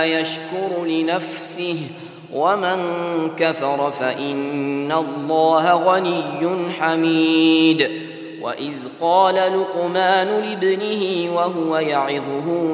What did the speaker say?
يشكر لنفسه ومن كفر فإن الله غني حميد. وإذ قال لقمان لابنه وهو يعظه